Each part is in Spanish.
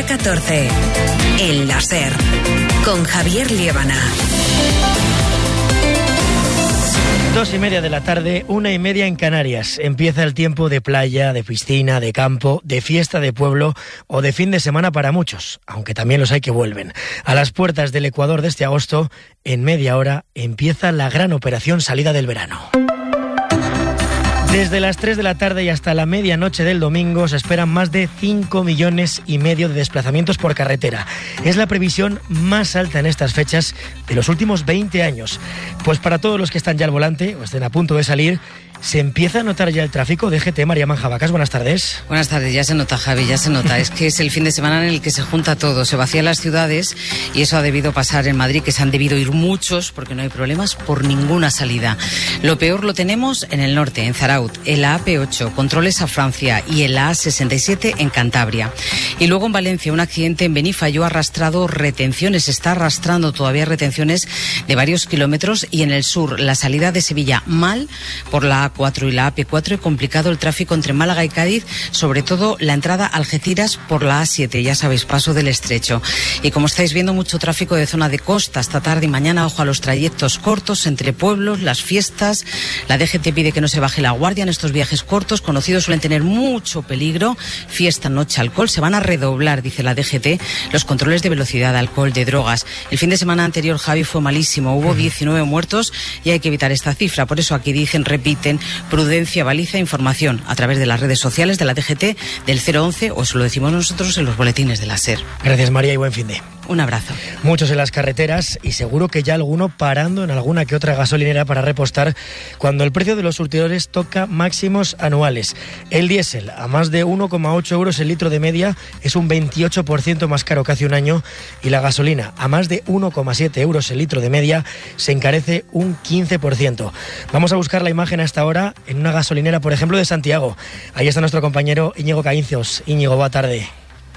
14. El Láser, con Javier Liébana. 2:30 de la tarde, 1:30 en Canarias. Empieza el tiempo de playa, de piscina, de campo, de fiesta de pueblo o de fin de semana para muchos, aunque también los hay que vuelven. A las puertas del Ecuador de este agosto, en media hora, empieza la gran operación salida del verano. Desde las 3 de la tarde y hasta la medianoche del domingo se esperan más de 5,5 millones de desplazamientos por carretera. Es la previsión más alta en estas fechas de los últimos 20 años. Pues para todos los que están ya al volante o estén a punto de salir, ¿se empieza a notar ya el tráfico? DGT, María Manjabacas, buenas tardes. Buenas tardes, ya se nota, Javi, ya se nota. Es que es el fin de semana en el que se junta todo, se vacían las ciudades y eso ha debido pasar en Madrid, que se han debido ir muchos porque no hay problemas por ninguna salida. Lo peor lo tenemos en el norte, en Zaraut, en la AP8, controles a Francia y en la A67 en Cantabria. Y luego en Valencia, un accidente en Benifayó ha arrastrado retenciones, está arrastrando todavía retenciones de varios kilómetros, y en el sur, la salida de Sevilla mal por la A4 y la AP4 y complicado el tráfico entre Málaga y Cádiz, sobre todo la entrada a Algeciras por la A7, ya sabéis, paso del Estrecho. Y como estáis viendo, mucho tráfico de zona de costa esta tarde y mañana. Ojo a los trayectos cortos entre pueblos, las fiestas. La DGT pide que no se baje la guardia en estos viajes cortos, conocidos suelen tener mucho peligro. Fiesta, noche, alcohol, se van a redoblar, dice la DGT, los controles de velocidad, alcohol, de drogas. El fin de semana anterior, Javi, fue malísimo, hubo 19 muertos y hay que evitar esta cifra. Por eso aquí dicen, repiten, prudencia, baliza, información a través de las redes sociales de la DGT, del 011, o eso lo decimos nosotros en los boletines de la SER. Gracias, María, y buen fin de. Un abrazo. Muchos en las carreteras y seguro que ya alguno parando en alguna que otra gasolinera para repostar cuando el precio de los surtidores toca máximos anuales. El diésel a más de 1,8 euros el litro de media es un 28% más caro que hace un año, y la gasolina a más de 1,7 euros el litro de media se encarece un 15%. Vamos a buscar la imagen a esta hora en una gasolinera, por ejemplo, de Santiago. Ahí está nuestro compañero Íñigo Caíncios. Íñigo, buena tarde.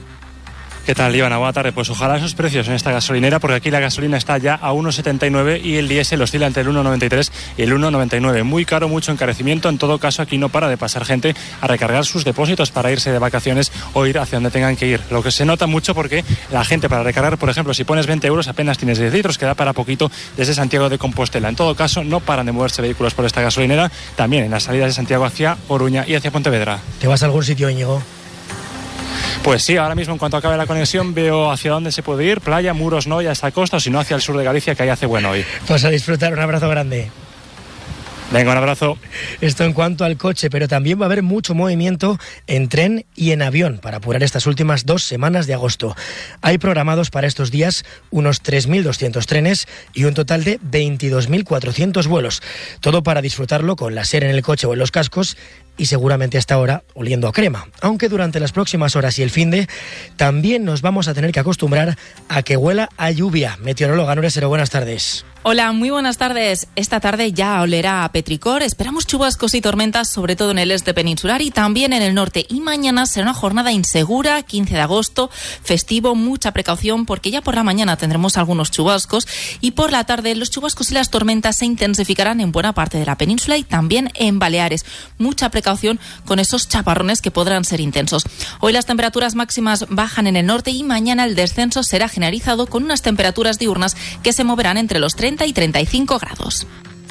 ¿Qué tal, Ivana? Buena tarde. Pues ojalá esos precios en esta gasolinera, porque aquí la gasolina está ya a 1,79 y el diésel oscila entre el 1,93 y el 1,99. Muy caro, mucho encarecimiento. En todo caso, aquí no para de pasar gente a recargar sus depósitos para irse de vacaciones o ir hacia donde tengan que ir. Lo que se nota mucho porque la gente para recargar, por ejemplo, si pones 20 euros apenas tienes 10 litros, que da para poquito desde Santiago de Compostela. En todo caso, no paran de moverse vehículos por esta gasolinera, también en las salidas de Santiago hacia Oruña y hacia Pontevedra. ¿Te vas a algún sitio, Íñigo? Pues sí, ahora mismo en cuanto acabe la conexión veo hacia dónde se puede ir, playa, Muros no, ya está costa, o si no hacia el sur de Galicia, que ahí hace bueno hoy. Pues a disfrutar, un abrazo grande. Venga, un abrazo. Esto en cuanto al coche, pero también va a haber mucho movimiento en tren y en avión para apurar estas últimas 2 semanas de agosto. Hay programados para estos días unos 3.200 trenes y un total de 22.400 vuelos. Todo para disfrutarlo con la SER en el coche o en los cascos y seguramente hasta ahora oliendo a crema. Aunque durante las próximas horas y el finde también nos vamos a tener que acostumbrar a que huela a lluvia. Meteoróloga Nuria Sero, buenas tardes. Hola, muy buenas tardes. Esta tarde ya olerá a petricor. Esperamos chubascos y tormentas, sobre todo en el este peninsular y también en el norte. Y mañana será una jornada insegura, 15 de agosto, festivo, mucha precaución porque ya por la mañana tendremos algunos chubascos y por la tarde los chubascos y las tormentas se intensificarán en buena parte de la península y también en Baleares. Mucha precaución con esos chaparrones que podrán ser intensos. Hoy las temperaturas máximas bajan en el norte y mañana el descenso será generalizado con unas temperaturas diurnas que se moverán entre los 30 y 35 grados.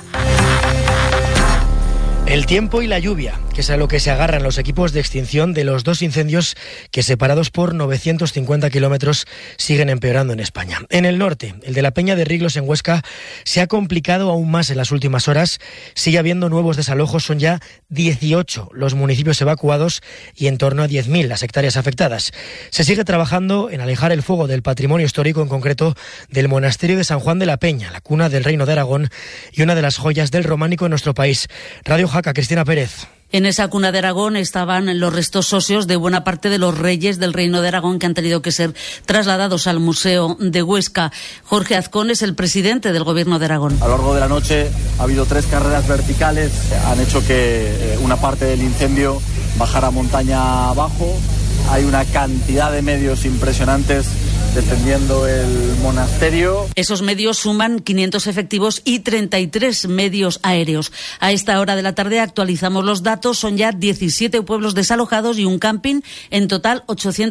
El tiempo y la lluvia, que es a lo que se agarran los equipos de extinción de los 2 incendios que, separados por 950 kilómetros, siguen empeorando en España. En el norte, el de la Peña de Riglos en Huesca se ha complicado aún más en las últimas horas. Sigue habiendo nuevos desalojos, son ya 18 los municipios evacuados y en torno a 10.000 las hectáreas afectadas. Se sigue trabajando en alejar el fuego del patrimonio histórico, en concreto del monasterio de San Juan de la Peña, la cuna del Reino de Aragón y una de las joyas del románico en nuestro país. Radio Jaca, Cristina Pérez. En esa cuna de Aragón estaban los restos óseos de buena parte de los reyes del Reino de Aragón que han tenido que ser trasladados al Museo de Huesca. Jorge Azcón es el presidente del Gobierno de Aragón. A lo largo de la noche ha habido 3 carreras verticales, han hecho que una parte del incendio bajara montaña abajo. Hay una cantidad de medios impresionantes defendiendo el monasterio. Esos medios suman 500 efectivos y 33 medios aéreos. A esta hora de la tarde actualizamos los datos. Son ya 17 pueblos desalojados y un camping. En total,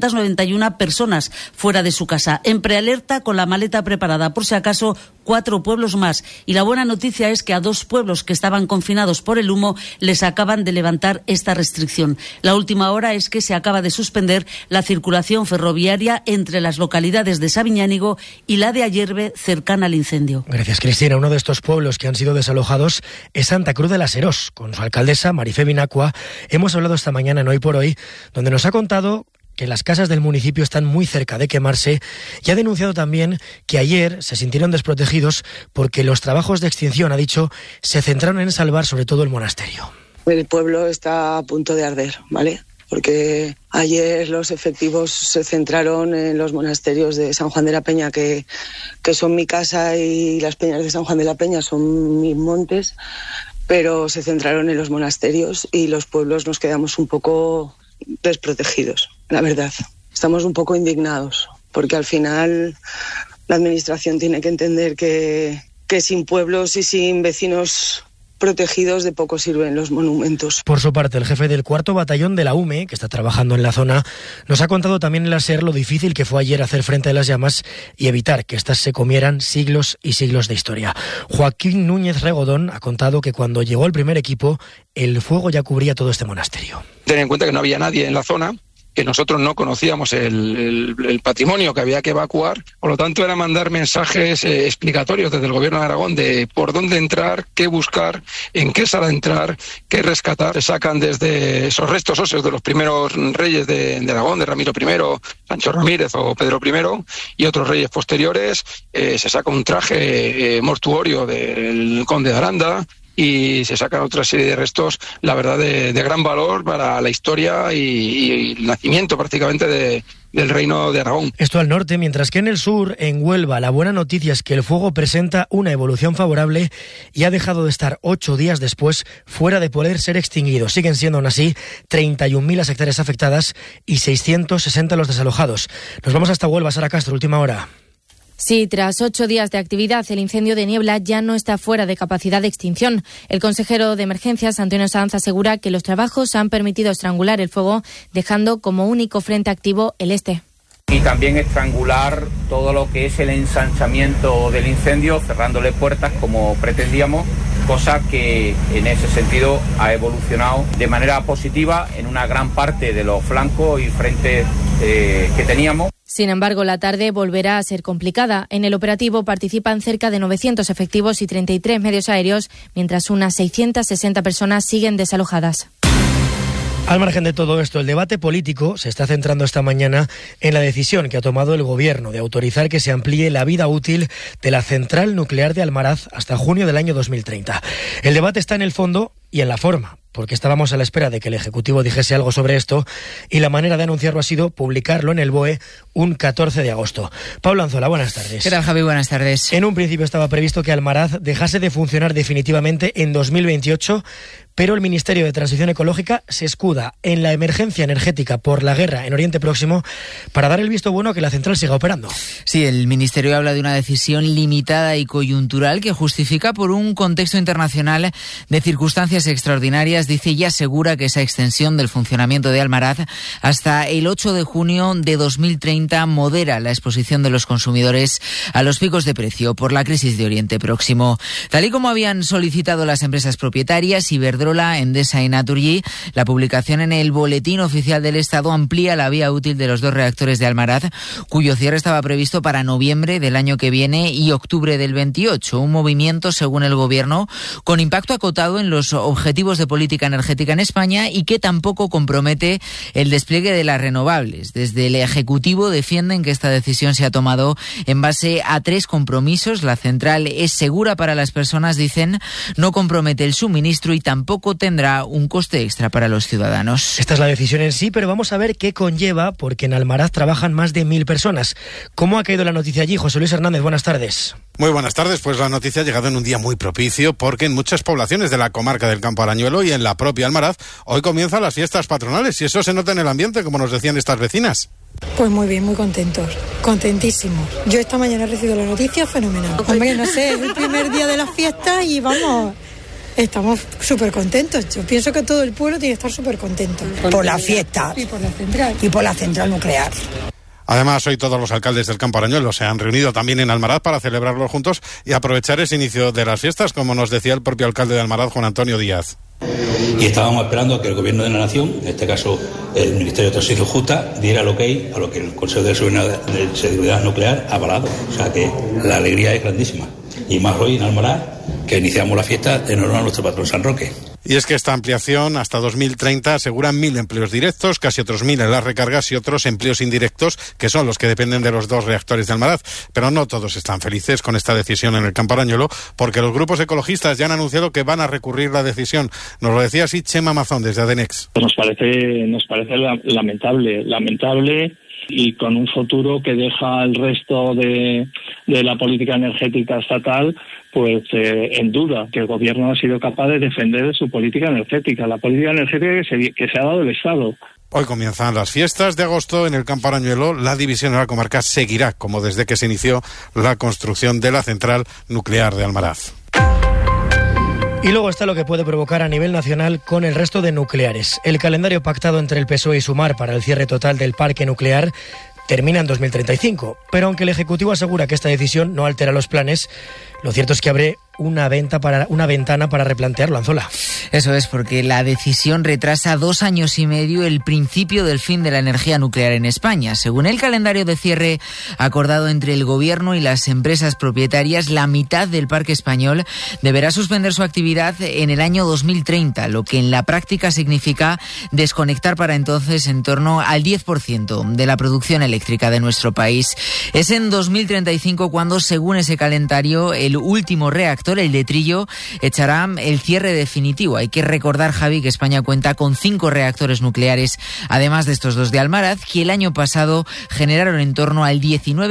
891 personas fuera de su casa. En prealerta, con la maleta preparada por si acaso, 4 pueblos más. Y la buena noticia es que a 2 pueblos que estaban confinados por el humo les acaban de levantar esta restricción. La última hora es que se acaba de suspender la circulación ferroviaria entre las localidades de Sabiñánigo y la de Ayerbe, cercana al incendio. Gracias, Cristina. Uno de estos pueblos que han sido desalojados es Santa Cruz de la Serós. Con su alcaldesa, Marifé Binacua, hemos hablado esta mañana en Hoy por Hoy, donde nos ha contado que las casas del municipio están muy cerca de quemarse, y ha denunciado también que ayer se sintieron desprotegidos porque los trabajos de extinción, ha dicho, se centraron en salvar sobre todo el monasterio. El pueblo está a punto de arder, ¿vale? Porque ayer los efectivos se centraron en los monasterios de San Juan de la Peña, que son mi casa, y las peñas de San Juan de la Peña son mis montes, pero se centraron en los monasterios y los pueblos nos quedamos un poco desprotegidos, la verdad. Estamos un poco indignados, porque al final la administración tiene que entender que sin pueblos y sin vecinos protegidos de poco sirven los monumentos. Por su parte, el jefe del 4º Batallón de la UME, que está trabajando en la zona, nos ha contado también en la SER lo difícil que fue ayer hacer frente a las llamas y evitar que éstas se comieran siglos y siglos de historia. Joaquín Núñez Regodón ha contado que cuando llegó el primer equipo, el fuego ya cubría todo este monasterio. Ten en cuenta que no había nadie en la zona, que nosotros no conocíamos el patrimonio que había que evacuar, por lo tanto era mandar mensajes explicatorios desde el Gobierno de Aragón de por dónde entrar, qué buscar, en qué sala entrar, qué rescatar. Se sacan desde esos restos óseos de los primeros reyes de Aragón, de Ramiro I, Sancho Ramírez o Pedro I, y otros reyes posteriores. Se saca un traje mortuorio del conde de Aranda, y se sacan otra serie de restos, la verdad, de gran valor para la historia y el nacimiento prácticamente del Reino de Aragón. Esto al norte, mientras que en el sur, en Huelva, la buena noticia es que el fuego presenta una evolución favorable y ha dejado de estar 8 días después fuera de poder ser extinguido. Siguen siendo aún así 31.000 las hectáreas afectadas y 660 los desalojados. Nos vamos hasta Huelva, Sara Castro, última hora. Sí, tras 8 días de actividad, el incendio de Niebla ya no está fuera de capacidad de extinción. El consejero de Emergencias, Antonio Sanz, asegura que los trabajos han permitido estrangular el fuego, dejando como único frente activo el este. Y también estrangular todo lo que es el ensanchamiento del incendio, cerrándole puertas como pretendíamos, cosa que en ese sentido ha evolucionado de manera positiva en una gran parte de los flancos y frentes que teníamos. Sin embargo, la tarde volverá a ser complicada. En el operativo participan cerca de 900 efectivos y 33 medios aéreos, mientras unas 660 personas siguen desalojadas. Al margen de todo esto, el debate político se está centrando esta mañana en la decisión que ha tomado el Gobierno de autorizar que se amplíe la vida útil de la central nuclear de Almaraz hasta junio del año 2030. El debate está en el fondo y en la forma, porque estábamos a la espera de que el Ejecutivo dijese algo sobre esto, y la manera de anunciarlo ha sido publicarlo en el BOE un 14 de agosto. Pablo Anzola, buenas tardes. ¿Qué tal, Javi? Buenas tardes. En un principio estaba previsto que Almaraz dejase de funcionar definitivamente en 2028, pero el Ministerio de Transición Ecológica se escuda en la emergencia energética por la guerra en Oriente Próximo para dar el visto bueno a que la central siga operando. Sí, el Ministerio habla de una decisión limitada y coyuntural que justifica por un contexto internacional de circunstancias extraordinarias, dice, y asegura que esa extensión del funcionamiento de Almaraz hasta el 8 de junio de 2030 modera la exposición de los consumidores a los picos de precio por la crisis de Oriente Próximo. Tal y como habían solicitado las empresas propietarias, Iberdrola, Endesa y Naturgy, la publicación en el Boletín Oficial del Estado amplía la vía útil de los 2 reactores de Almaraz, cuyo cierre estaba previsto para noviembre del año que viene y octubre del 28. Un movimiento, según el Gobierno, con impacto acotado en los objetivos de política energética en España y que tampoco compromete el despliegue de las renovables. Desde el Ejecutivo defienden que esta decisión se ha tomado en base a 3 compromisos. La central es segura para las personas, dicen, no compromete el suministro y tampoco tendrá un coste extra para los ciudadanos. Esta es la decisión en sí, pero vamos a ver qué conlleva, porque en Almaraz trabajan más de 1.000 personas. ¿Cómo ha caído la noticia allí? José Luis Hernández, buenas tardes. Muy buenas tardes, pues la noticia ha llegado en un día muy propicio porque en muchas poblaciones de la comarca del Campo Arañuelo y en la propia Almaraz hoy comienzan las fiestas patronales y eso se nota en el ambiente, como nos decían estas vecinas. Pues muy bien, muy contentísimos. Yo esta mañana he recibido la noticia fenomenal. Hombre, no sé, es el primer día de la fiesta y vamos, estamos súper contentos. Yo pienso que todo el pueblo tiene que estar súper contento. Por la fiesta. Y por la central. Y por la central nuclear. Además, hoy todos los alcaldes del Campo Arañuelo se han reunido también en Almaraz para celebrarlo juntos y aprovechar ese inicio de las fiestas, como nos decía el propio alcalde de Almaraz, Juan Antonio Díaz. Y estábamos esperando a que el Gobierno de la Nación, en este caso el Ministerio de Transición Justa, diera el ok a lo que el Consejo de Seguridad Nuclear ha parado. O sea que la alegría es grandísima. Y más hoy en Almaraz, que iniciamos la fiesta en honor a nuestro patrón San Roque. Y es que esta ampliación hasta 2030 asegura 1.000 empleos directos, casi otros 1.000 en las recargas y otros empleos indirectos, que son los que dependen de los 2 reactores de Almaraz. Pero no todos están felices con esta decisión en el Campo Arañuelo, porque los grupos ecologistas ya han anunciado que van a recurrir la decisión. Nos lo decía así Chema Mazón, desde Adenex. Nos parece lamentable y con un futuro que deja el resto de la política energética estatal pues en duda, que el gobierno ha sido capaz de defender su política energética, la política energética que se ha dado el Estado. Hoy comienzan las fiestas de agosto en el Campo Arañuelo. La división en la comarca seguirá, como desde que se inició la construcción de la central nuclear de Almaraz. Y luego está lo que puede provocar a nivel nacional con el resto de nucleares. El calendario pactado entre el PSOE y Sumar para el cierre total del parque nuclear termina en 2035. Pero aunque el Ejecutivo asegura que esta decisión no altera los planes, lo cierto es que abre una ventana para replantearlo, Anzola. Eso es, porque la decisión retrasa 2 años y medio el principio del fin de la energía nuclear en España. Según el calendario de cierre acordado entre el Gobierno y las empresas propietarias, la mitad del parque español deberá suspender su actividad en el año 2030, lo que en la práctica significa desconectar para entonces en torno al 10% de la producción eléctrica de nuestro país. Es en 2035 cuando, según ese calendario, el último reactor, el de Trillo, echará el cierre definitivo. Hay que recordar, Javi, que España cuenta con 5 reactores nucleares, además de estos 2 de Almaraz, que el año pasado generaron en torno al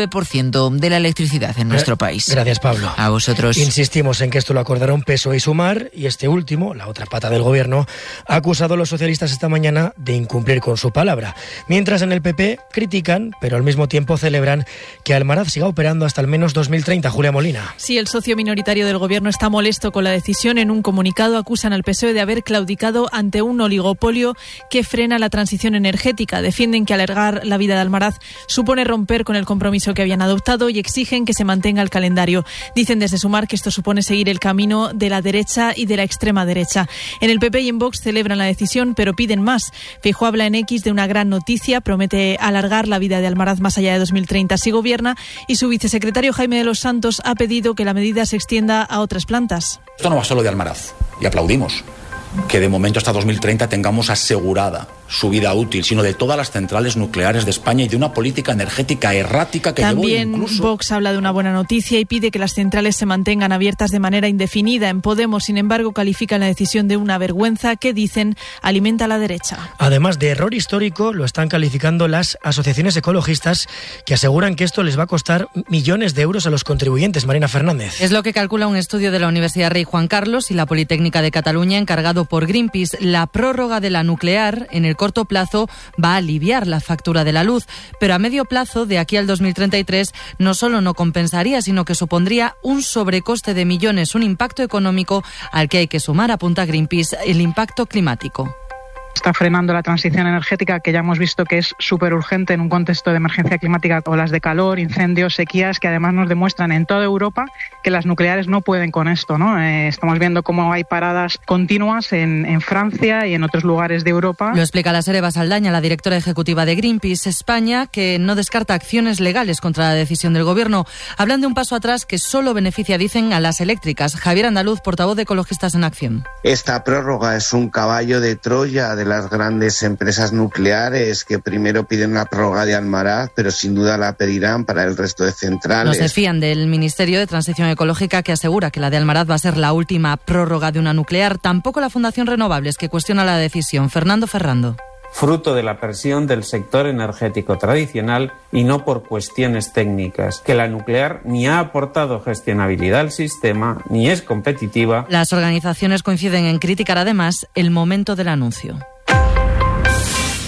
19% de la electricidad en nuestro país. Gracias, Pablo. A vosotros. Insistimos en que esto lo acordaron PSOE y Sumar, y este último, la otra pata del Gobierno, ha acusado a los socialistas esta mañana de incumplir con su palabra. Mientras en el PP critican, pero al mismo tiempo celebran que Almaraz siga operando hasta al menos 2030. Julia Molina. Sí, el socio minoritario del Gobierno está molesto con la decisión. En un comunicado acusan al PSOE de haber claudicado ante un oligopolio que frena la transición energética. Defienden que alargar la vida de Almaraz supone romper con el compromiso que habían adoptado y exigen que se mantenga el calendario. Dicen desde Sumar que esto supone seguir el camino de la derecha y de la extrema derecha. En el PP y en Vox celebran la decisión, pero piden más. Feijóo habla en X de una gran noticia, promete alargar la vida de Almaraz más allá de 2030 si gobierna, y su vicesecretario Jaime de los Santos ha pedido que la medida se extienda a otras plantas. Esto no va solo de Almaraz, y aplaudimos que de momento hasta 2030 tengamos asegurada su vida útil, sino de todas las centrales nucleares de España y de una política energética errática que también llevó incluso... Vox habla de una buena noticia y pide que las centrales se mantengan abiertas de manera indefinida. En Podemos, sin embargo, califican la decisión de una vergüenza que, dicen, alimenta a la derecha. Además de error histórico, lo están calificando las asociaciones ecologistas, que aseguran que esto les va a costar millones de euros a los contribuyentes. Marina Fernández. Es lo que calcula un estudio de la Universidad Rey Juan Carlos y la Politécnica de Cataluña, encargado por Greenpeace. La prórroga de la nuclear en el corto plazo va a aliviar la factura de la luz, pero a medio plazo, de aquí al 2033, no solo no compensaría, sino que supondría un sobrecoste de millones, un impacto económico al que hay que sumar, apunta Greenpeace, el impacto climático. Está frenando la transición energética, que ya hemos visto que es súper urgente en un contexto de emergencia climática, olas de calor, incendios, sequías, que además nos demuestran en toda Europa que las nucleares no pueden con esto, ¿no? Estamos viendo cómo hay paradas continuas en Francia y en otros lugares de Europa. Lo explica la Sereva Saldaña, la directora ejecutiva de Greenpeace España, que no descarta acciones legales contra la decisión del Gobierno. Hablan de un paso atrás que solo beneficia, dicen, a las eléctricas. Javier Andaluz, portavoz de Ecologistas en Acción. Esta prórroga es un caballo de Troya de las grandes empresas nucleares, que primero piden una prórroga de Almaraz, pero sin duda la pedirán para el resto de centrales. Nos desfían del Ministerio de Transición Ecológica, que asegura que la de Almaraz va a ser la última prórroga de una nuclear. Tampoco la Fundación Renovables, que cuestiona la decisión. Fernando Ferrando. Fruto de la presión del sector energético tradicional y no por cuestiones técnicas, que la nuclear ni ha aportado gestionabilidad al sistema ni es competitiva. Las organizaciones coinciden en criticar además el momento del anuncio.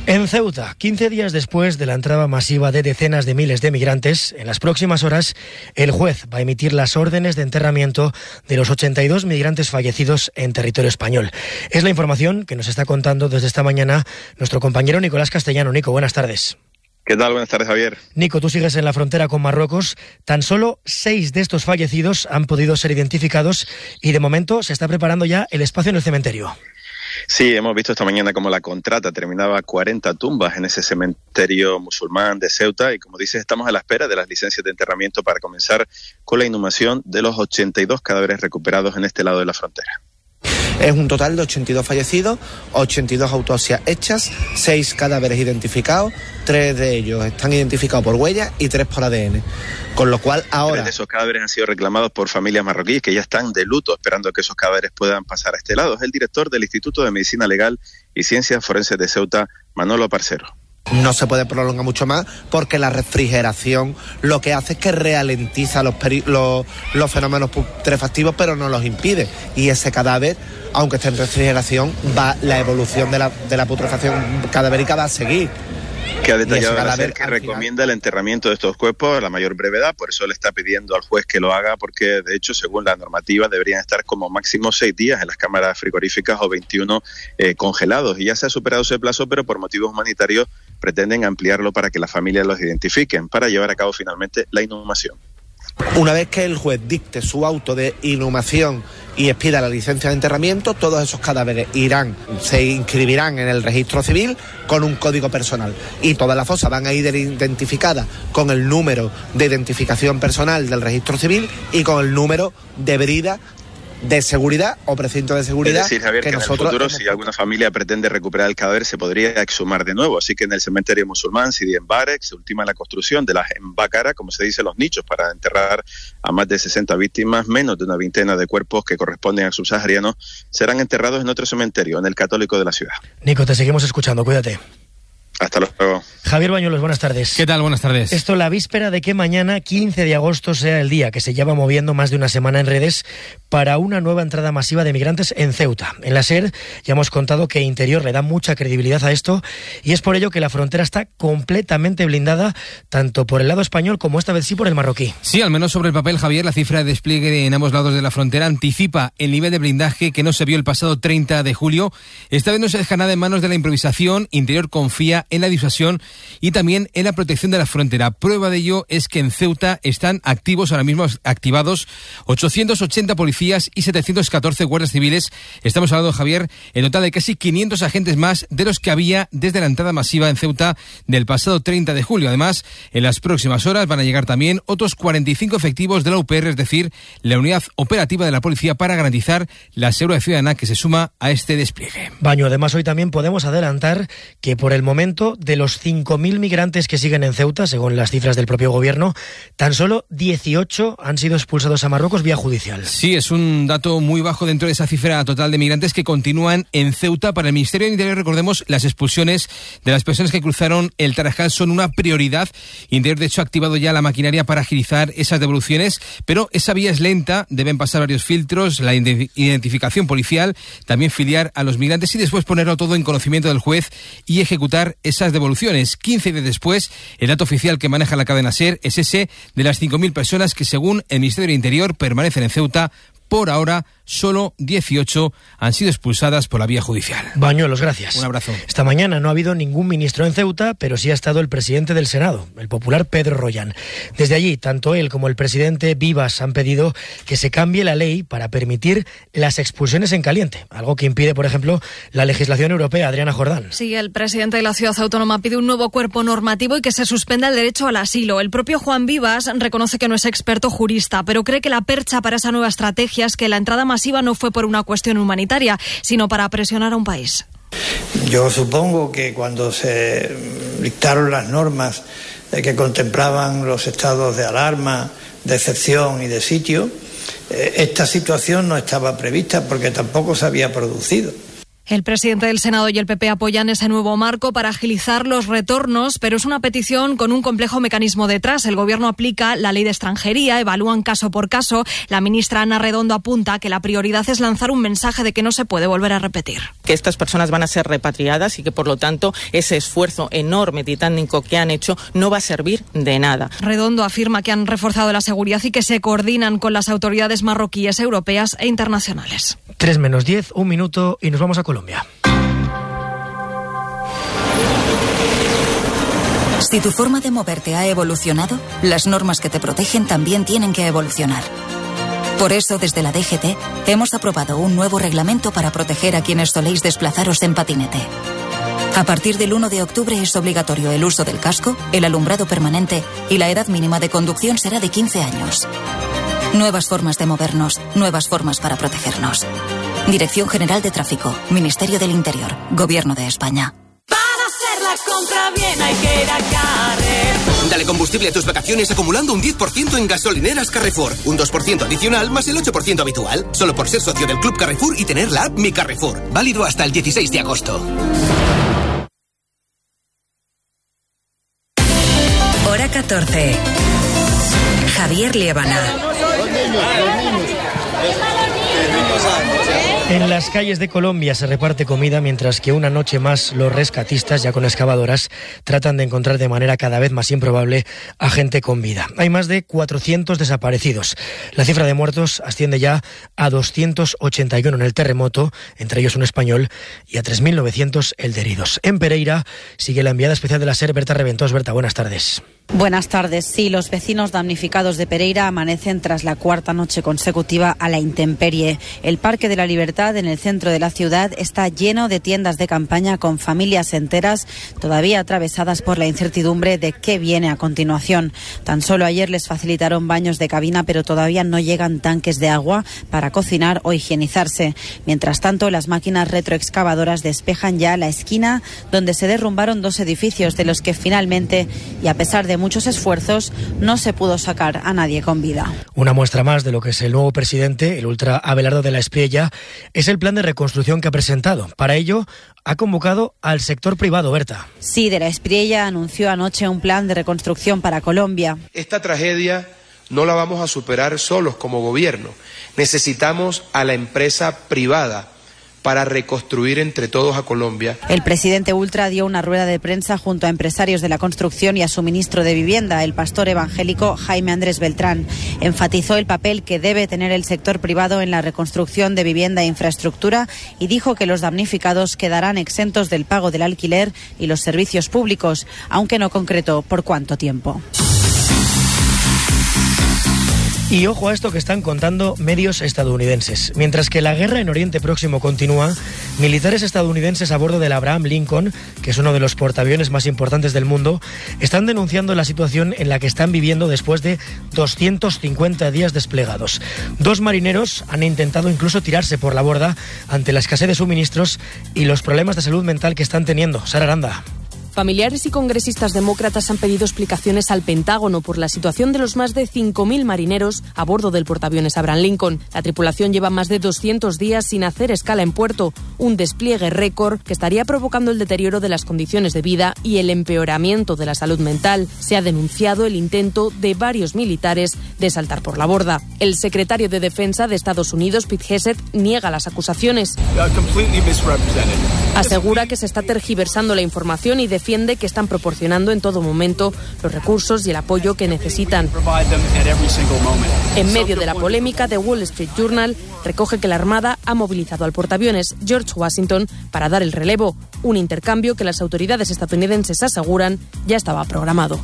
En Ceuta, 15 días después de la entrada masiva de decenas de miles de migrantes, en las próximas horas el juez va a emitir las órdenes de enterramiento de los 82 migrantes fallecidos en territorio español. Es la información que nos está contando desde esta mañana nuestro compañero Nicolás Castellano. Nico, buenas tardes. ¿Qué tal? Buenas tardes, Javier. Nico, tú sigues en la frontera con Marruecos. Tan solo 6 de estos fallecidos han podido ser identificados y de momento se está preparando ya el espacio en el cementerio. Sí, hemos visto esta mañana cómo la contrata terminaba 40 tumbas en ese cementerio musulmán de Ceuta y, como dices, estamos a la espera de las licencias de enterramiento para comenzar con la inhumación de los 82 cadáveres recuperados en este lado de la frontera. Es un total de 82 fallecidos, 82 autopsias hechas, 6 cadáveres identificados, 3 de ellos están identificados por huellas y 3 por ADN. Con lo cual ahora... 3 de esos cadáveres han sido reclamados por familias marroquíes que ya están de luto esperando que esos cadáveres puedan pasar a este lado. Es el director del Instituto de Medicina Legal y Ciencias Forenses de Ceuta, Manolo Parcero. No se puede prolongar mucho más porque la refrigeración lo que hace es que ralentiza los fenómenos putrefactivos, pero no los impide. Y ese cadáver, aunque esté en refrigeración, la evolución de la putrefacción cadavérica va a seguir. Que ha detallado el hacer que recomienda el enterramiento de estos cuerpos a la mayor brevedad, por eso le está pidiendo al juez que lo haga, porque de hecho, según la normativa, deberían estar como máximo 6 días en las cámaras frigoríficas o 21 congelados. Y ya se ha superado ese plazo, pero por motivos humanitarios pretenden ampliarlo para que las familias los identifiquen, para llevar a cabo finalmente la inhumación. Una vez que el juez dicte su auto de inhumación y expida la licencia de enterramiento, todos esos cadáveres se inscribirán en el registro civil con un código personal y todas las fosas van a ir identificadas con el número de identificación personal del registro civil y con el número de brida de seguridad o precinto de seguridad. Es decir, Javier, que en el futuro, si alguna familia pretende recuperar el cadáver, se podría exhumar de nuevo. Así que en el cementerio musulmán Sidi Mbarek se ultima la construcción de las embácaras, como se dice, los nichos para enterrar a más de 60 víctimas. Menos de una veintena de cuerpos que corresponden a subsaharianos serán enterrados en otro cementerio, en el católico de la ciudad. Nico, te seguimos escuchando, cuídate. Hasta luego. Javier Bañuelos, buenas tardes. ¿Qué tal? Buenas tardes. Esto la víspera de que mañana, 15 de agosto, sea el día que se lleva moviendo más de una semana en redes para una nueva entrada masiva de migrantes en Ceuta. En la SER ya hemos contado que Interior le da mucha credibilidad a esto y es por ello que la frontera está completamente blindada, tanto por el lado español como esta vez sí por el marroquí. Sí, al menos sobre el papel, Javier, la cifra de despliegue en ambos lados de la frontera anticipa el nivel de blindaje que no se vio el pasado 30 de julio. Esta vez no se deja nada en manos de la improvisación. Interior confía en la disuasión y también en la protección de la frontera. Prueba de ello es que en Ceuta están ahora mismo activados 880 policías y 714 guardias civiles. Estamos hablando, Javier, en total de casi 500 agentes más de los que había desde la entrada masiva en Ceuta del pasado 30 de julio. Además, en las próximas horas van a llegar también otros 45 efectivos de la UPR, es decir, la unidad operativa de la policía para garantizar la seguridad ciudadana que se suma a este despliegue. Baño, además hoy también podemos adelantar que por el momento de los 5.000 migrantes que siguen en Ceuta, según las cifras del propio gobierno, tan solo 18 han sido expulsados a Marruecos vía judicial. Sí, es un dato muy bajo dentro de esa cifra total de migrantes que continúan en Ceuta. Para el Ministerio del Interior, recordemos, las expulsiones de las personas que cruzaron el Tarajal son una prioridad. Interior, de hecho, ha activado ya la maquinaria para agilizar esas devoluciones, pero esa vía es lenta, deben pasar varios filtros, la identificación policial, también filiar a los migrantes y después ponerlo todo en conocimiento del juez y ejecutar esas devoluciones. 15 días después, el dato oficial que maneja la cadena SER es ese de las 5.000 personas que, según el Ministerio del Interior, permanecen en Ceuta. Por ahora, solo 18 han sido expulsadas por la vía judicial. Bañuelos, gracias. Un abrazo. Esta mañana no ha habido ningún ministro en Ceuta, pero sí ha estado el presidente del Senado, el popular Pedro Rollán. Desde allí, tanto él como el presidente Vivas han pedido que se cambie la ley para permitir las expulsiones en caliente, algo que impide, por ejemplo, la legislación europea. Adriana Jordán. Sí, el presidente de la ciudad autónoma pide un nuevo cuerpo normativo y que se suspenda el derecho al asilo. El propio Juan Vivas reconoce que no es experto jurista, pero cree que la percha para esa nueva estrategia es que la entrada masiva no fue por una cuestión humanitaria, sino para presionar a un país. Yo supongo que cuando se dictaron las normas que contemplaban los estados de alarma, de excepción y de sitio, esta situación no estaba prevista porque tampoco se había producido. El presidente del Senado y el PP apoyan ese nuevo marco para agilizar los retornos, pero es una petición con un complejo mecanismo detrás. El Gobierno aplica la ley de extranjería, evalúan caso por caso. La ministra Ana Redondo apunta que la prioridad es lanzar un mensaje de que no se puede volver a repetir. Que estas personas van a ser repatriadas y que, por lo tanto, ese esfuerzo enorme, titánico que han hecho no va a servir de nada. Redondo afirma que han reforzado la seguridad y que se coordinan con las autoridades marroquíes, europeas e internacionales. 3:10, un minuto y nos vamos a Colombia. Si tu forma de moverte ha evolucionado, las normas que te protegen también tienen que evolucionar. Por eso, desde la DGT, hemos aprobado un nuevo reglamento para proteger a quienes soléis desplazaros en patinete. A partir del 1 de octubre es obligatorio el uso del casco, el alumbrado permanente y la edad mínima de conducción será de 15 años. Nuevas formas de movernos, nuevas formas para protegernos. Dirección General de Tráfico, Ministerio del Interior, Gobierno de España. Para hacer la compra bien hay que ir a Carrefour. Dale combustible a tus vacaciones acumulando un 10% en gasolineras Carrefour. Un 2% adicional más el 8% habitual. Solo por ser socio del Club Carrefour y tener la app Mi Carrefour. Válido hasta el 16 de agosto. Hora 14. Javier Liébana. En las calles de Colombia se reparte comida mientras que una noche más los rescatistas, ya con excavadoras, tratan de encontrar de manera cada vez más improbable a gente con vida. Hay más de 400 desaparecidos. La cifra de muertos asciende ya a 281 en el terremoto, entre ellos un español, y a 3.900 el de heridos. En Pereira sigue la enviada especial de la SER, Berta Reventós. Berta, buenas tardes. Buenas tardes. Sí, los vecinos damnificados de Pereira amanecen tras la cuarta noche consecutiva a la intemperie. El Parque de la Libertad, en el centro de la ciudad, está lleno de tiendas de campaña con familias enteras todavía atravesadas por la incertidumbre de qué viene a continuación. Tan solo ayer les facilitaron baños de cabina, pero todavía no llegan tanques de agua para cocinar o higienizarse. Mientras tanto, las máquinas retroexcavadoras despejan ya la esquina donde se derrumbaron 2 edificios, de los que finalmente, y a pesar de muchos esfuerzos, no se pudo sacar a nadie con vida. Una muestra más de lo que es el nuevo presidente, el ultra Abelardo de la Espriella, es el plan de reconstrucción que ha presentado. Para ello, ha convocado al sector privado, Berta. Sí, de la Espriella anunció anoche un plan de reconstrucción para Colombia. Esta tragedia no la vamos a superar solos como gobierno. Necesitamos a la empresa privada para reconstruir entre todos a Colombia. El presidente ultra dio una rueda de prensa junto a empresarios de la construcción y a su ministro de Vivienda, el pastor evangélico Jaime Andrés Beltrán. Enfatizó el papel que debe tener el sector privado en la reconstrucción de vivienda e infraestructura y dijo que los damnificados quedarán exentos del pago del alquiler y los servicios públicos, aunque no concretó por cuánto tiempo. Y ojo a esto que están contando medios estadounidenses. Mientras que la guerra en Oriente Próximo continúa, militares estadounidenses a bordo del Abraham Lincoln, que es uno de los portaaviones más importantes del mundo, están denunciando la situación en la que están viviendo después de 250 días desplegados. 2 marineros han intentado incluso tirarse por la borda ante la escasez de suministros y los problemas de salud mental que están teniendo. Sara Aranda. Familiares y congresistas demócratas han pedido explicaciones al Pentágono por la situación de los más de 5.000 marineros a bordo del portaaviones Abraham Lincoln. La tripulación lleva más de 200 días sin hacer escala en puerto, un despliegue récord que estaría provocando el deterioro de las condiciones de vida y el empeoramiento de la salud mental. Se ha denunciado el intento de varios militares de saltar por la borda. El secretario de Defensa de Estados Unidos, Pete Hegseth, niega las acusaciones. Asegura que se está tergiversando la información y defiende que están proporcionando en todo momento los recursos y el apoyo que necesitan. En medio de la polémica, The Wall Street Journal recoge que la Armada ha movilizado al portaaviones George Washington para dar el relevo, un intercambio que las autoridades estadounidenses aseguran ya estaba programado.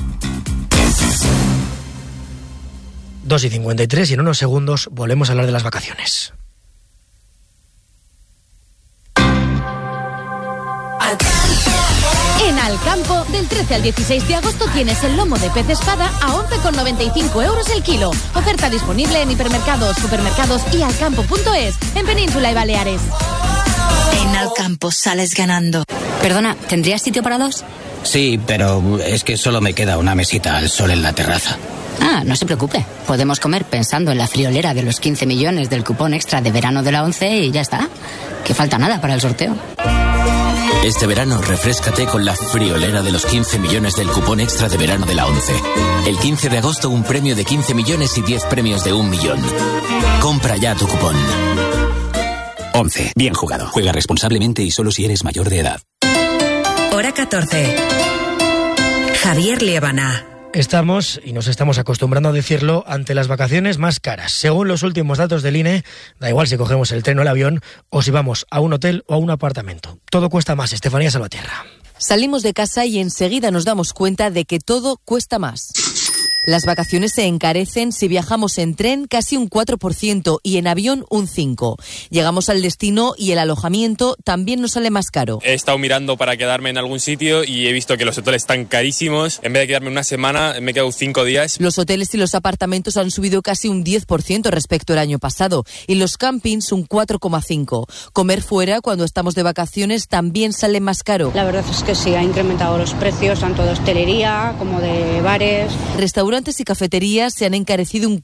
2:53 y en unos segundos volvemos a hablar de las vacaciones. En Alcampo, del 13 al 16 de agosto tienes el lomo de pez espada a 11,95 euros el kilo. Oferta disponible en hipermercados, supermercados y alcampo.es, en Península y Baleares. En Alcampo sales ganando. Perdona, ¿tendrías sitio para 2? Sí, pero es que solo me queda una mesita al sol en la terraza. Ah, no se preocupe. Podemos comer pensando en la friolera de los 15 millones del cupón extra de verano de la ONCE y ya está. Que falta nada para el sorteo. Este verano refréscate con la friolera de los 15 millones del cupón extra de verano de la ONCE. El 15 de agosto un premio de 15 millones y 10 premios de 1 millón. Compra ya tu cupón. ONCE. Bien jugado. Juega responsablemente y solo si eres mayor de edad. Hora 14. Javier Liébana. Estamos, y nos estamos acostumbrando a decirlo, ante las vacaciones más caras. Según los últimos datos del INE, da igual si cogemos el tren o el avión, o si vamos a un hotel o a un apartamento. Todo cuesta más. Estefanía Salvatierra. Salimos de casa y enseguida nos damos cuenta de que todo cuesta más. Las vacaciones se encarecen si viajamos en tren casi un 4% y en avión un 5%. Llegamos al destino y el alojamiento también nos sale más caro. He estado mirando para quedarme en algún sitio y he visto que los hoteles están carísimos. En vez de quedarme una semana, me he quedado 5 días. Los hoteles y los apartamentos han subido casi un 10% respecto al año pasado y los campings un 4,5%. Comer fuera cuando estamos de vacaciones también sale más caro. La verdad es que sí, ha incrementado los precios tanto de hostelería como de bares. Restaurantes y cafeterías se han encarecido un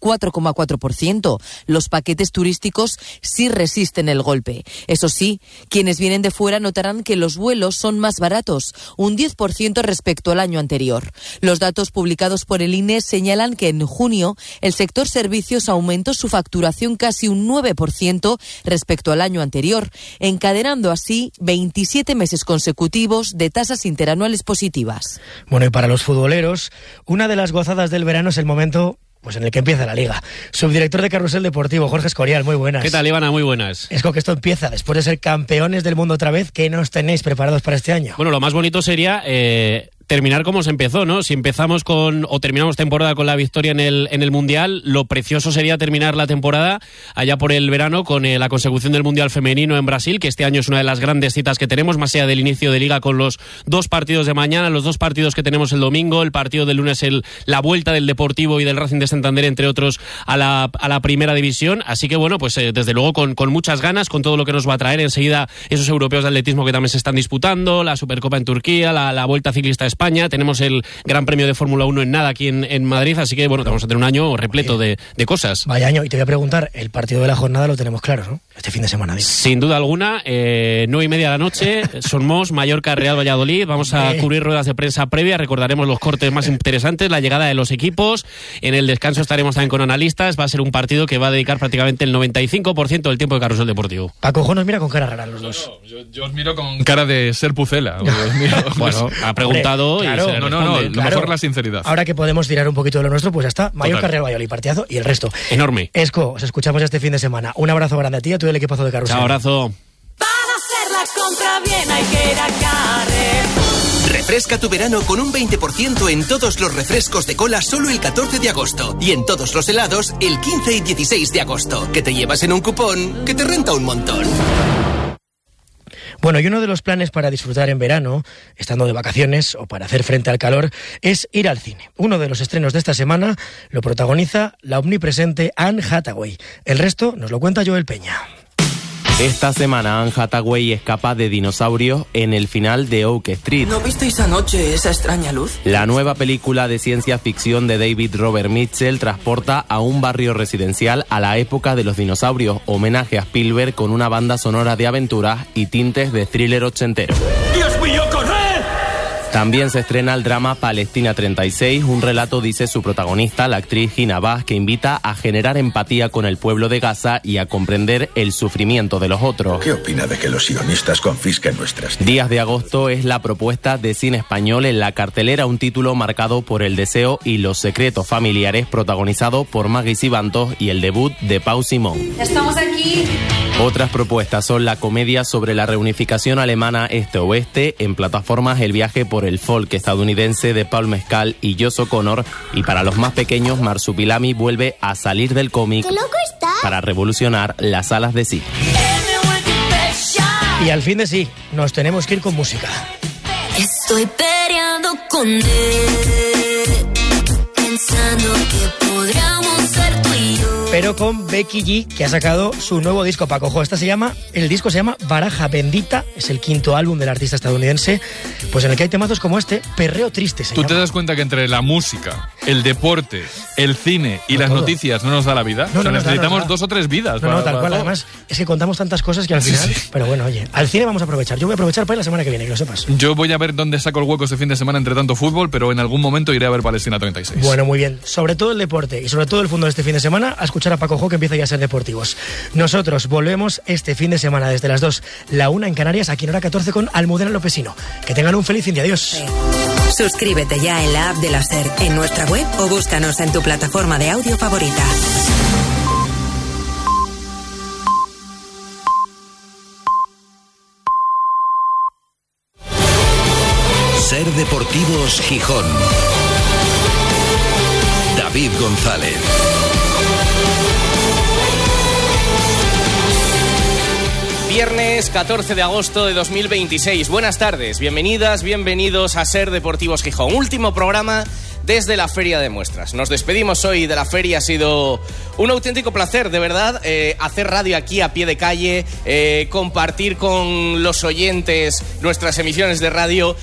4,4%. Los paquetes turísticos sí resisten el golpe. Eso sí, quienes vienen de fuera notarán que los vuelos son más baratos, un 10% respecto al año anterior. Los datos publicados por el INE señalan que en junio el sector servicios aumentó su facturación casi un 9% respecto al año anterior, encadenando así 27 meses consecutivos de tasas interanuales positivas. Bueno, y para los futboleros, una de las gozadas del verano es el momento en el que empieza la Liga. Subdirector de Carrusel Deportivo, Jorge Escorial, muy buenas. ¿Qué tal, Ivana? Muy buenas. Es que esto empieza, después de ser campeones del mundo otra vez, ¿qué nos tenéis preparados para este año? Bueno, lo más bonito sería terminar como se empezó, ¿no? Si empezamos terminamos temporada con la victoria en el Mundial, lo precioso sería terminar la temporada allá por el verano con la consecución del Mundial femenino en Brasil, que este año es una de las grandes citas que tenemos, más allá del inicio de Liga con los 2 partidos de mañana, los 2 partidos que tenemos el domingo, el partido del lunes, la vuelta del Deportivo y del Racing de Santander, entre otros, a la primera división. Así que bueno, pues desde luego con muchas ganas, con todo lo que nos va a traer enseguida esos europeos de atletismo que también se están disputando, la Supercopa en Turquía, la Vuelta Ciclista a España, tenemos el Gran Premio de Fórmula 1 en nada aquí en Madrid, así que bueno, vamos a tener un año repleto de cosas. Vaya año, y te voy a preguntar, el partido de la jornada lo tenemos claro, ¿no? Este fin de semana. Digo. Sin duda alguna, 9:30 de la noche, Somos, Mallorca, Real Valladolid, vamos a cubrir ruedas de prensa previa, recordaremos los cortes más interesantes, la llegada de los equipos, en el descanso estaremos también con analistas, va a ser un partido que va a dedicar prácticamente el 95% del tiempo de Carrusel Deportivo. Paco nos mira con cara rara los dos. Yo os miro con cara de ser pucela. Bueno, ha preguntado. Hombre, claro. No, lo mejor es la sinceridad. Ahora que podemos tirar un poquito de lo nuestro, pues ya está. Mallorca, Real Valladolid, partidazo y el resto. Enorme. Esco, os escuchamos este fin de semana. Un abrazo grande a ti y a todo el equipazo de Carrusel. Un abrazo. Para hacer la compra bien hay que ir a Carrefour. Refresca tu verano con un 20% en todos los refrescos de cola solo el 14 de agosto y en todos los helados el 15 y 16 de agosto. Que te llevas en un cupón que te renta un montón. Bueno, y uno de los planes para disfrutar en verano, estando de vacaciones o para hacer frente al calor, es ir al cine. Uno de los estrenos de esta semana lo protagoniza la omnipresente Anne Hathaway. El resto nos lo cuenta Joel Peña. Esta semana Anne Hathaway escapa de dinosaurios en el final de Oak Street. ¿No visteis anoche esa extraña luz? La nueva película de ciencia ficción de David Robert Mitchell transporta a un barrio residencial a la época de los dinosaurios, homenaje a Spielberg con una banda sonora de aventuras y tintes de thriller ochentero. ¡Dios mío, corred! También se estrena el drama Palestina 36, un relato, dice su protagonista, la actriz Gina Bass, que invita a generar empatía con el pueblo de Gaza y a comprender el sufrimiento de los otros. ¿Qué opina de que los sionistas confisquen nuestras tierras? Días de agosto es la propuesta de cine español en la cartelera, un título marcado por el deseo y los secretos familiares, protagonizado por Maggie Sibantos y el debut de Pau Simón. Estamos aquí. Otras propuestas son la comedia sobre la reunificación alemana este-oeste, en plataformas El viaje por el folk estadounidense de Paul Mescal y Josh O'Connor, y para los más pequeños Marsupilami vuelve a salir del cómic para revolucionar las salas de cine. Y al fin de sí, nos tenemos que ir con música. Estoy peleando con él, pensando que podríamos ser tú y yo. pero con Becky G, que ha sacado su nuevo disco, Paco. Ojo, el disco se llama Baraja Bendita, es el 5º álbum del artista estadounidense, pues en el que hay temazos como este, Perreo Triste se llama. ¿Tú te das cuenta que entre la música, el deporte, el cine y las noticias no nos da la vida? No, necesitamos 2 o 3 vidas. No, tal cual. Además, es que contamos tantas cosas que al final... Sí. Pero bueno, oye, al cine vamos a aprovechar. Yo voy a aprovechar para ir la semana que viene, que lo sepas. Yo voy a ver dónde saco el hueco este fin de semana entre tanto fútbol, pero en algún momento iré a ver Palestina 36. Bueno, muy bien. Sobre todo el deporte y sobre todo el fútbol este fin de semana, a escuchar a Paco Jo, que empieza ya a ser deportivos. Nosotros volvemos este fin de semana desde las 2, la 1 en Canarias, aquí en Hora 14 con Almudena Lopesino. Que tengan un feliz fin de adiós. Sí. Suscríbete ya en la app de la SER, en nuestra web o búscanos en tu plataforma de audio favorita. SER Deportivos Gijón. David González. Viernes 14 de agosto de 2026. Buenas tardes, bienvenidas, bienvenidos a SER Deportivos Gijón. Último programa desde la Feria de Muestras. Nos despedimos hoy de la feria. Ha sido un auténtico placer, de verdad, hacer radio aquí a pie de calle, compartir con los oyentes nuestras emisiones de radio.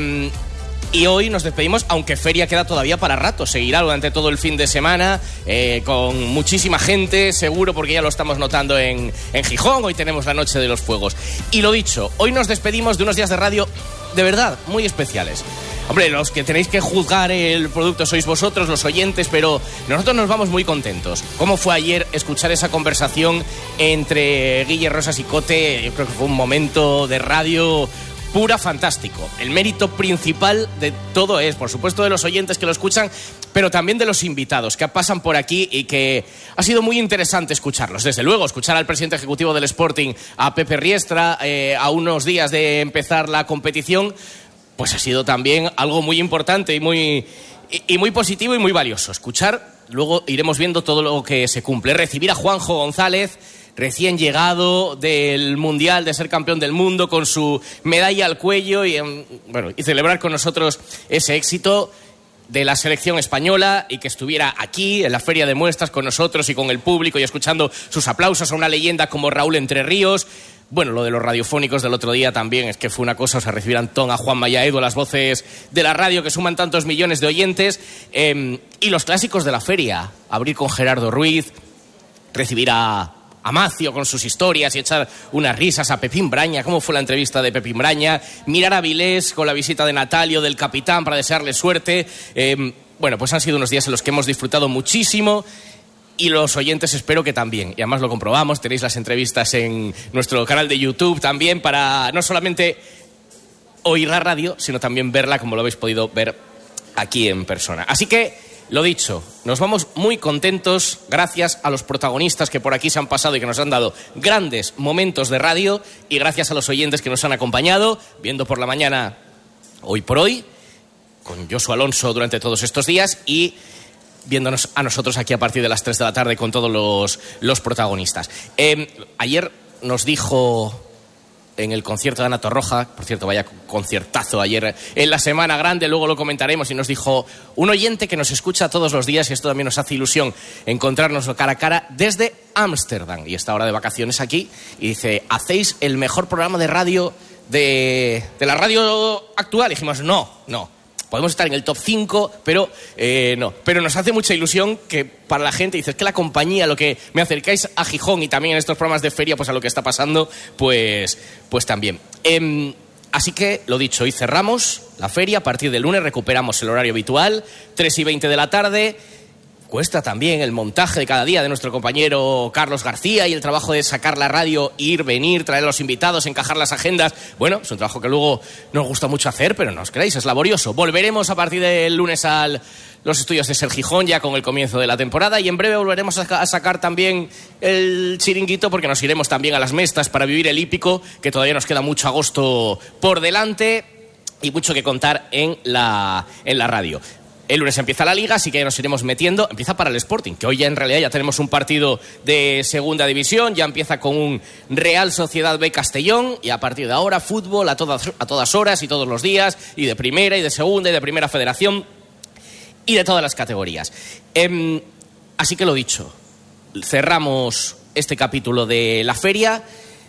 Y hoy nos despedimos, aunque feria queda todavía para rato. Seguirá durante todo el fin de semana, con muchísima gente, seguro, porque ya lo estamos notando en Gijón. Hoy tenemos la Noche de los Fuegos. Y lo dicho, hoy nos despedimos de unos días de radio, de verdad, muy especiales. Hombre, los que tenéis que juzgar el producto sois vosotros, los oyentes, pero nosotros nos vamos muy contentos. ¿Cómo fue ayer escuchar esa conversación entre Guille Rosas y Cote? Yo creo que fue un momento de radio pura fantástico. El mérito principal de todo es, por supuesto, de los oyentes que lo escuchan, pero también de los invitados que pasan por aquí y que ha sido muy interesante escucharlos. Desde luego, escuchar al presidente ejecutivo del Sporting, a Pepe Riestra, a unos días de empezar la competición, pues ha sido también algo muy importante y muy positivo y muy valioso. Escuchar, luego iremos viendo todo lo que se cumple. Recibir a Juanjo González, recién llegado del Mundial, de ser campeón del mundo, con su medalla al cuello y celebrar con nosotros ese éxito de la selección española y que estuviera aquí en la Feria de Muestras con nosotros y con el público y escuchando sus aplausos a una leyenda como Raúl Entre Ríos. Bueno, lo de los radiofónicos del otro día también es que fue una cosa, o sea, recibir a Antón, a Juanma y a Edu, las voces de la radio que suman tantos millones de oyentes, y los clásicos de la feria, abrir con Gerardo Ruiz, recibir a Macio con sus historias y echar unas risas, a Pepín Braña, cómo fue la entrevista de Pepín Braña, mirar a Vilés con la visita de Natalio, del capitán, para desearle suerte. Bueno, pues han sido unos días en los que hemos disfrutado muchísimo. Y los oyentes espero que también. Y además lo comprobamos, tenéis las entrevistas en nuestro canal de YouTube también para no solamente oír la radio, sino también verla como lo habéis podido ver aquí en persona. Así que, lo dicho, nos vamos muy contentos gracias a los protagonistas que por aquí se han pasado y que nos han dado grandes momentos de radio y gracias a los oyentes que nos han acompañado, viendo por la mañana Hoy por Hoy, con Josu Alonso durante todos estos días y viéndonos a nosotros aquí a partir de las 3 de la tarde con todos los protagonistas. Ayer nos dijo en el concierto de Ana Torroja, por cierto, vaya conciertazo ayer en la Semana Grande, luego lo comentaremos, y nos dijo un oyente que nos escucha todos los días, y esto también nos hace ilusión encontrarnos cara a cara, desde Ámsterdam, y está ahora de vacaciones aquí, y dice, ¿hacéis el mejor programa de radio de la radio actual? Y dijimos, no. Podemos estar en el top 5, pero no. Pero nos hace mucha ilusión que para la gente, dices que la compañía, lo que me acercáis a Gijón y también en estos programas de feria, pues a lo que está pasando, pues también. Así que, lo dicho, hoy cerramos la feria. A partir del lunes recuperamos el horario habitual, 3:20 de la tarde. Cuesta también el montaje de cada día de nuestro compañero Carlos García y el trabajo de sacar la radio, ir, venir, traer a los invitados, encajar las agendas. Bueno, es un trabajo que luego nos gusta mucho hacer, pero no os creáis, es laborioso. Volveremos a partir del lunes a los estudios de SER Gijón ya con el comienzo de la temporada y en breve volveremos a sacar también el chiringuito porque nos iremos también a las Mestas para vivir el hípico, que todavía nos queda mucho agosto por delante y mucho que contar en la radio. El lunes empieza la Liga, así que nos iremos metiendo. Empieza para el Sporting, que hoy ya en realidad ya tenemos un partido de segunda división. Ya empieza con un Real Sociedad B Castellón. Y a partir de ahora, fútbol a todas horas y todos los días. Y de primera, y de segunda, y de primera federación. Y de todas las categorías. Así que lo dicho. cerramos este capítulo de la feria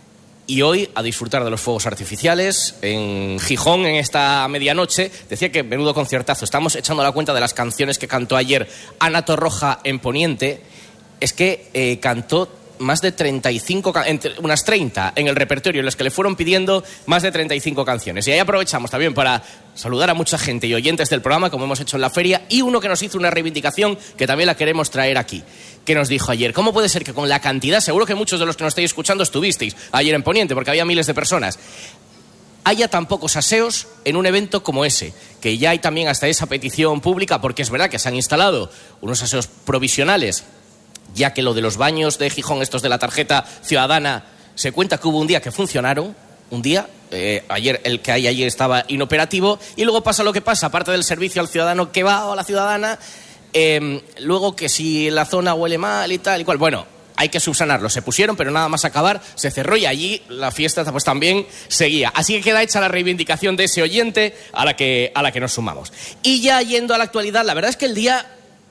y hoy a disfrutar de los fuegos artificiales en Gijón en esta medianoche. Decía que menudo conciertazo. Estamos echando la cuenta de las canciones que cantó ayer Ana Torroja en Poniente. Es que cantó más de 35, unas 30 en el repertorio, en los que le fueron pidiendo más de 35 canciones. Y ahí aprovechamos también para saludar a mucha gente y oyentes del programa, como hemos hecho en la feria, y uno que nos hizo una reivindicación que también la queremos traer aquí, que nos dijo ayer: ¿cómo puede ser que con la cantidad, seguro que muchos de los que nos estáis escuchando estuvisteis ayer en Poniente, porque había miles de personas, haya tan pocos aseos en un evento como ese, que ya hay también hasta esa petición pública, porque es verdad que se han instalado unos aseos provisionales, ya que lo de los baños de Gijón, estos de la tarjeta ciudadana, se cuenta que hubo un día que funcionaron, un día, ayer el que hay ayer estaba inoperativo, y luego pasa lo que pasa, aparte del servicio al ciudadano que va o a la ciudadana, luego que si la zona huele mal y tal y cual, bueno, hay que subsanarlo. Se pusieron, pero nada más acabar se cerró y allí la fiesta pues también seguía. Así que queda hecha la reivindicación de ese oyente a la que nos sumamos. Y ya yendo a la actualidad, la verdad es que el día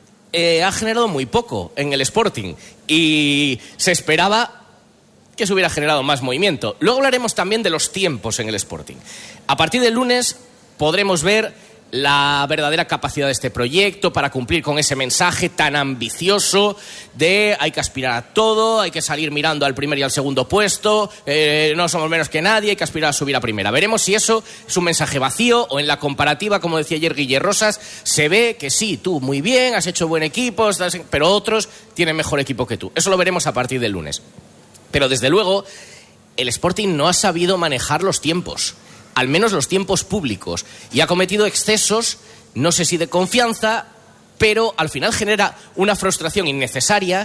ha generado muy poco en el Sporting y se esperaba que se hubiera generado más movimiento. Luego hablaremos también de los tiempos en el Sporting. A partir del lunes podremos ver la verdadera capacidad de este proyecto para cumplir con ese mensaje tan ambicioso de hay que aspirar a todo, hay que salir mirando al primer y al segundo puesto, no somos menos que nadie, hay que aspirar a subir a primera. Veremos si eso es un mensaje vacío o en la comparativa, como decía ayer Guille Rosas, se ve que sí, tú muy bien, has hecho buen equipo, pero otros tienen mejor equipo que tú. Eso lo veremos a partir del lunes. Pero desde luego el Sporting no ha sabido manejar los tiempos, al menos los tiempos públicos, y ha cometido excesos, no sé si de confianza, pero al final genera una frustración innecesaria.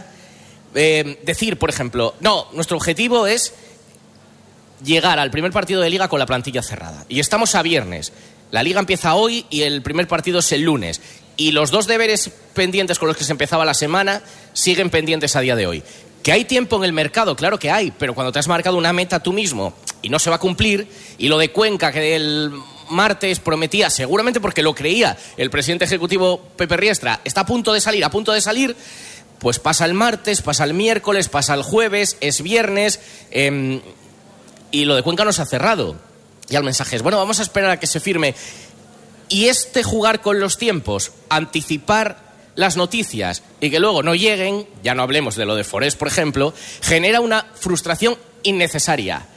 Decir, por ejemplo, no, nuestro objetivo es llegar al primer partido de Liga con la plantilla cerrada. Y estamos a viernes. La Liga empieza hoy y el primer partido es el lunes. Y los dos deberes pendientes con los que se empezaba la semana siguen pendientes a día de hoy. ¿Que hay tiempo en el mercado? Claro que hay, pero cuando te has marcado una meta tú mismo y no se va a cumplir, y lo de Cuenca, que el martes prometía, seguramente porque lo creía el presidente ejecutivo Pepe Riestra, está a punto de salir, pues pasa el martes, pasa el miércoles, pasa el jueves, es viernes, y lo de Cuenca no se ha cerrado. Y el mensaje es, bueno, vamos a esperar a que se firme. Y jugar con los tiempos, anticipar las noticias y que luego no lleguen, ya no hablemos de lo de Forés, por ejemplo, genera una frustración innecesaria.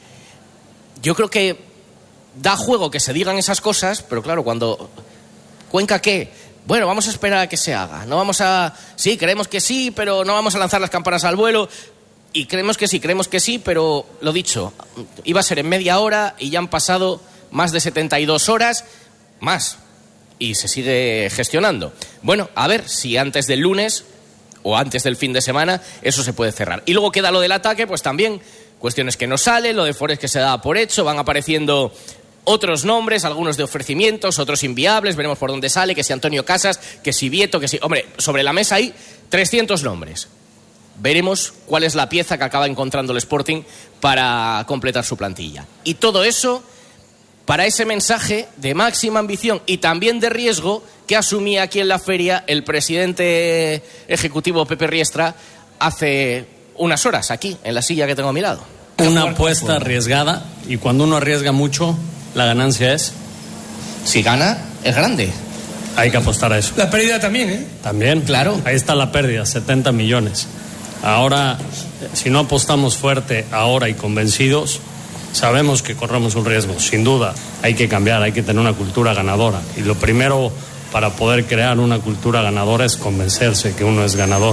Yo creo que da juego que se digan esas cosas, pero claro, cuando Cuenca, ¿qué? Bueno, vamos a esperar a que se haga. No vamos a... Sí, creemos que sí, pero no vamos a lanzar las campanas al vuelo. Y creemos que sí, pero lo dicho, iba a ser en media hora y ya han pasado más de 72 horas, más. Y se sigue gestionando. Bueno, a ver si antes del lunes o antes del fin de semana eso se puede cerrar. Y luego queda lo del ataque, pues también cuestiones que no salen, lo de Forés que se da por hecho, van apareciendo otros nombres, algunos de ofrecimientos, otros inviables, veremos por dónde sale, que si Antonio Casas, que si Vieto, que si... Hombre, sobre la mesa hay 300 nombres. Veremos cuál es la pieza que acaba encontrando el Sporting para completar su plantilla. Y todo eso para ese mensaje de máxima ambición y también de riesgo que asumía aquí en la feria el presidente ejecutivo Pepe Riestra hace unas horas, aquí, en la silla que tengo a mi lado. Una apuesta arriesgada, y cuando uno arriesga mucho, la ganancia es... Si gana, es grande. Hay que apostar a eso. La pérdida también, ¿eh? También. Claro. Ahí está la pérdida, 70 millones. Ahora, si no apostamos fuerte ahora y convencidos, sabemos que corremos un riesgo. Sin duda, hay que cambiar, hay que tener una cultura ganadora. Y lo primero para poder crear una cultura ganadora es convencerse que uno es ganador.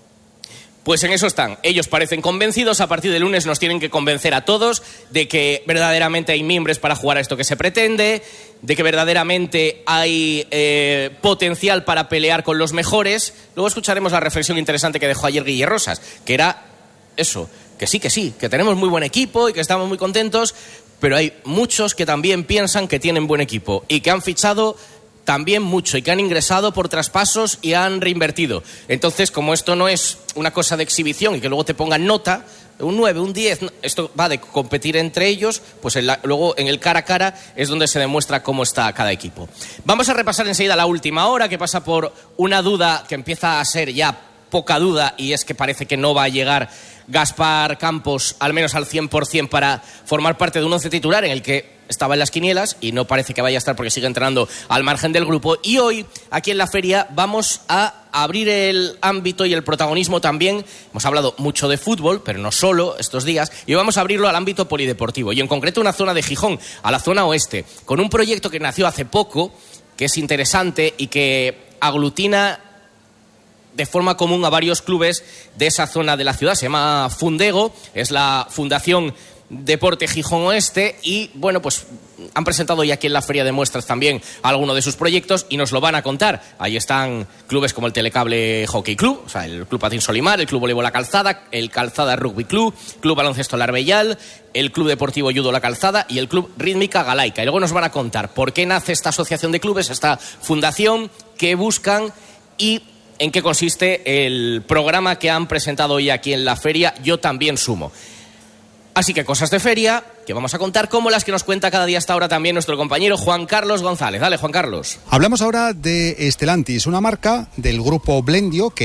Pues en eso están. Ellos parecen convencidos. A partir de lunes nos tienen que convencer a todos de que verdaderamente hay mimbres para jugar a esto que se pretende, de que verdaderamente hay potencial para pelear con los mejores. Luego escucharemos la reflexión interesante que dejó ayer Guille Rosas, que era eso, que sí, que tenemos muy buen equipo y que estamos muy contentos, pero hay muchos que también piensan que tienen buen equipo y que han fichado también mucho y que han ingresado por traspasos y han reinvertido. Entonces, como esto no es una cosa de exhibición y que luego te pongan nota, un 9, un 10, esto va de competir entre ellos, pues luego en el cara a cara es donde se demuestra cómo está cada equipo. Vamos a repasar enseguida la última hora, que pasa por una duda que empieza a ser ya poca duda, y es que parece que no va a llegar Gaspar Campos al menos al 100% para formar parte de un once titular en el que estaba en las quinielas, y no parece que vaya a estar porque sigue entrenando al margen del grupo. Y hoy, aquí en la feria, vamos a abrir el ámbito y el protagonismo también. Hemos hablado mucho de fútbol, pero no solo estos días, y vamos a abrirlo al ámbito polideportivo, y en concreto una zona de Gijón, a la zona oeste, con un proyecto que nació hace poco, que es interesante y que aglutina de forma común a varios clubes de esa zona de la ciudad. Se llama Fundego, es la Fundación Deporte Gijón Oeste, y bueno, pues han presentado ya aquí en la Feria de Muestras también algunos de sus proyectos y nos lo van a contar. Ahí están clubes como el Telecable Hockey Club, o sea, el Club Patín Solimar, el Club Voleibol La Calzada, el Calzada Rugby Club, Club Baloncesto La Arbellal, el Club Deportivo Judo La Calzada y el Club Rítmica Galaica. Y luego nos van a contar por qué nace esta asociación de clubes, esta fundación, qué buscan y en qué consiste el programa que han presentado hoy aquí en la feria. Yo también sumo. Así que cosas de feria que vamos a contar, como las que nos cuenta cada día hasta ahora también nuestro compañero Juan Carlos González. Dale, Juan Carlos. Hablamos ahora de Stellantis, una marca del grupo Blendio que